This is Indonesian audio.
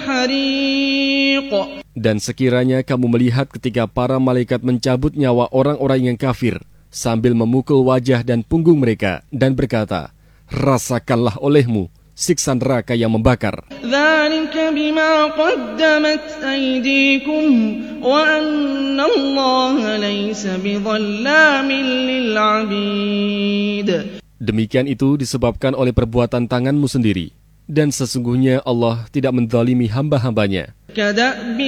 الحريق. Dan sekiranya kamu melihat ketika para malaikat mencabut nyawa orang-orang yang kafir sambil memukul wajah dan punggung mereka dan berkata, rasakanlah olehmu siksa neraka yang membakar. ذلك بما قدمت أيديكم وأن الله ليس بظلام للعبيد. Demikian itu disebabkan oleh perbuatan tanganmu sendiri, dan sesungguhnya Allah tidak menzalimi hamba-hambanya. كدأب